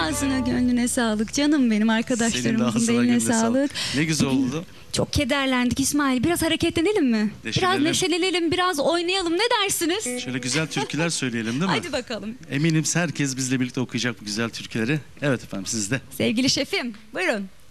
Ağzına gönlüne sağlık canım benim, Senin de arkadaşlarımızın ağzına eline gönlüne sağlık. Ne güzel oldu. Çok kederlendik İsmail. Biraz hareketlenelim mi? Biraz Neşelenelim. neşelenelim, biraz oynayalım. Ne dersiniz? Şöyle güzel türküler söyleyelim değil mi? Hadi bakalım. Eminim herkes bizle birlikte okuyacak bu güzel türküleri. Evet efendim, sizde. Sevgili şefim, buyurun.